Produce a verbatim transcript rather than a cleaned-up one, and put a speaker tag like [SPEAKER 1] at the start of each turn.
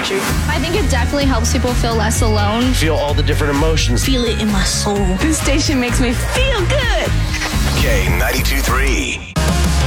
[SPEAKER 1] country.
[SPEAKER 2] I think it definitely helps people feel less alone.
[SPEAKER 3] Feel all the different emotions.
[SPEAKER 1] Feel it in my soul. This station makes me feel good.
[SPEAKER 4] K ninety-two point three.